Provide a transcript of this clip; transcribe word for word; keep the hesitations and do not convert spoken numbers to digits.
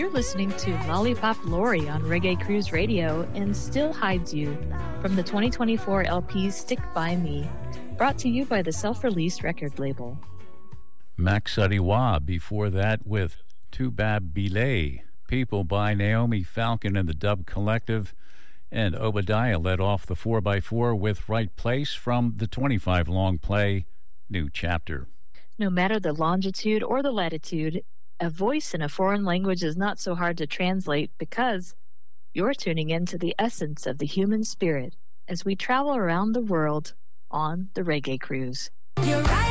You're listening to Lollipop Lori on Reggae Cruise Radio and Still Hides You from the twenty twenty-four L P Stick By Me, brought to you by the self-released record label. Max Sadiwa before that with Tubab Belay, People by Naomi Falcon and the Dub Collective, and Obadiah led off the four by four with Right Place from the twenty-five long play, New Chapter. No matter the longitude or the latitude, a voice in a foreign language is not so hard to translate because you're tuning into the essence of the human spirit as we travel around the world on the Reggae Cruise. You're right.